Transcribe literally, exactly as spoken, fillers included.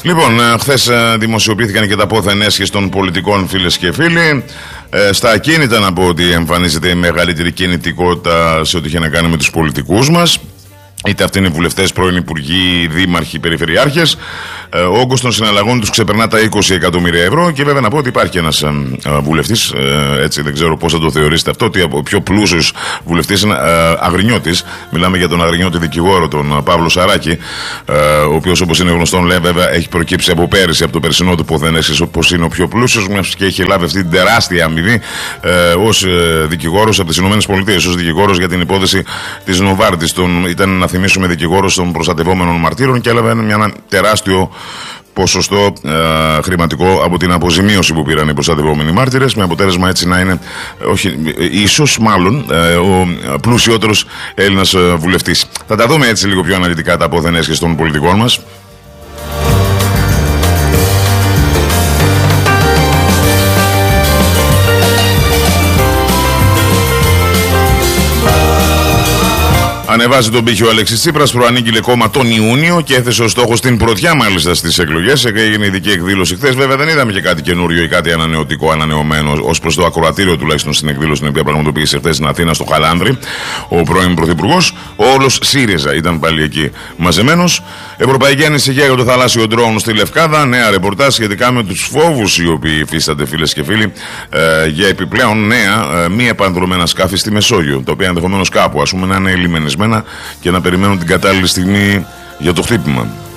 Λοιπόν, χθες δημοσιοποιήθηκαν και τα πόθεν έσχες των πολιτικών, φίλες και φίλοι. Ε, στα ακίνητα να πω ότι εμφανίζεται η μεγαλύτερη κινητικότητα σε ό,τι είχε να κάνει με τους πολιτικούς μας. Είτε αυτοί είναι βουλευτές, πρώην υπουργοί, δήμαρχοι, περιφερειάρχες. Ε, ο όγκος των συναλλαγών τους ξεπερνά τα είκοσι εκατομμύρια ευρώ. Και βέβαια να πω ότι υπάρχει ένας ε, βουλευτής, ε, έτσι δεν ξέρω πώς θα το θεωρήσετε αυτό, ότι ο πιο πλούσιος βουλευτής είναι ε, Αγρινιώτης. Μιλάμε για τον Αγρινιώτη δικηγόρο, τον Παύλο Σαράκη, ε, ο οποίος, όπως είναι γνωστόν, λέει, βέβαια έχει προκύψει από πέρυσι, από το περσινό του πόθεν έσχες, όπως είναι ο πιο πλούσιος, μιας και έχει λάβει αυτή την τεράστια αμοιβή ε, ως ε, δικηγόρος από τις ΗΠΑ, ως δικηγόρος για την υπόθεση της Νοβάρτης. Ήταν, να θυμίσουμε, δικηγόρος των προστατευόμενων μαρτύρων και έλαβε ένα τεράστιο ποσοστό ε, χρηματικό από την αποζημίωση που πήραν οι προστατευόμενοι μάρτυρες, με αποτέλεσμα έτσι να είναι, όχι, ίσως μάλλον ε, ο πλουσιότερος Έλληνας ε, βουλευτής. Θα τα δούμε έτσι λίγο πιο αναλυτικά τα πόθεν έσχες των πολιτικών μας. Ανεβάζει τον πύχη ο Αλέξης Τσίπρας, προανήγγειλε κόμμα τον Ιούνιο και έθεσε ως στόχο στην πρωτιά μάλιστα στις εκλογές. Έγινε ειδική εκδήλωση χθες. Βέβαια δεν είδαμε και κάτι καινούριο ή κάτι ανανεωτικό, ανανεωμένο ως προς το ακροατήριο, τουλάχιστον στην εκδήλωση την οποία πραγματοποίησε χθες στην Αθήνα, στο Χαλάνδρη, ο πρώην Πρωθυπουργός. Ο όλος ΣΥΡΙΖΑ ήταν πάλι εκεί μαζεμένος. Ευρωπαϊκή ανησυχία για το θαλάσσιο ντρόουν στη Λευκάδα. Νέα ρεπορτάζ σχετικά με τους φόβους οι οποίοι υφίστανται, φίλες και φίλοι, ε, για επιπλέον νέα ε, μη επανδρομένα σκάφη στη Μεσόγειο, τα οποία ενδεχομένως κάπου, ας πούμε, να είναι λιμενισμένα και να περιμένουν την κατάλληλη στιγμή για το χτύπημα.